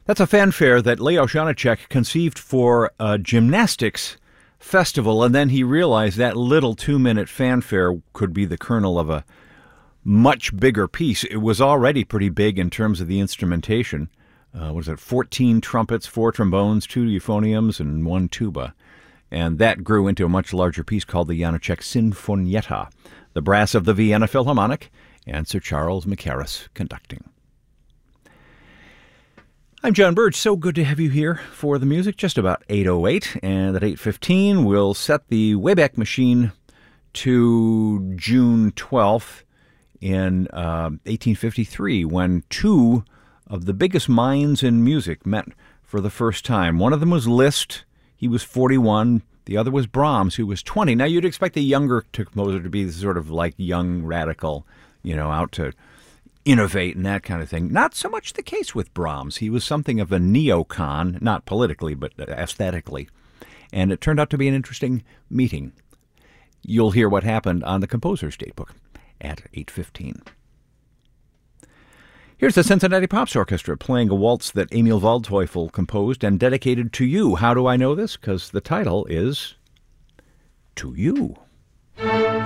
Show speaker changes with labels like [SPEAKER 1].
[SPEAKER 1] That's a fanfare that Leos Janáček conceived for a gymnastics festival, and then he realized that little 2-minute fanfare could be the kernel of a much bigger piece. It was already pretty big in terms of the instrumentation. 14 trumpets, 4 trombones, 2 euphoniums, and 1 tuba. And that grew into a much larger piece called the Janáček Sinfonietta, the brass of the Vienna Philharmonic, and Sir Charles Mackerras conducting. I'm John Birch. So good to have you here for the music. Just about 8:08, and at 8:15 we'll set the Wayback Machine to June 12th in 1853, when two of the biggest minds in music met for the first time. One of them was Liszt. He was 41. The other was Brahms, who was 20. Now, you'd expect a younger composer to be sort of like young radical, out to innovate and that kind of thing. Not so much the case with Brahms. He was something of a neocon, not politically, but aesthetically. And it turned out to be an interesting meeting. You'll hear what happened on the Composer's Datebook at 8:15. Here's the Cincinnati Pops Orchestra playing a waltz that Emil Waldteufel composed and dedicated to you. How do I know this? Because the title is To You.